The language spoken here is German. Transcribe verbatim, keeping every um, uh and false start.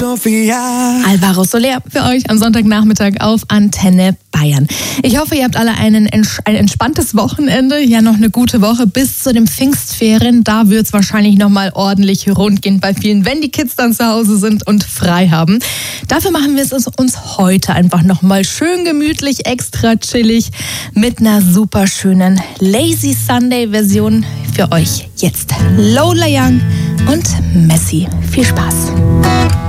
Alvaro Soler für euch am Sonntagnachmittag auf Antenne Bayern. Ich hoffe, ihr habt alle einen, ein entspanntes Wochenende. Ja, noch eine gute Woche bis zu den Pfingstferien. Da wird es wahrscheinlich nochmal ordentlich rund gehen bei vielen, wenn die Kids dann zu Hause sind und frei haben. Dafür machen wir es uns heute einfach nochmal schön gemütlich, extra chillig mit einer super schönen Lazy Sunday Version für euch. Jetzt Lola Young und Messi. Viel Spaß.